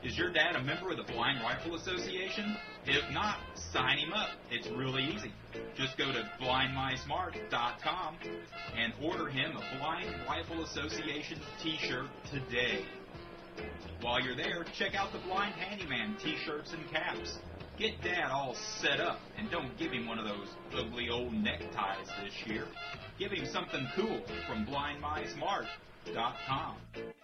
Is your dad a member of the Blind Rifle Association? If not, sign him up. It's really easy. Just go to blindmysmart.com and order him a Blind Rifle Association t-shirt today. While you're there, check out the Blind Handyman t-shirts and caps. Get Dad all set up, and don't give him one of those ugly old neckties this year. Give him something cool from blindmysmart.com.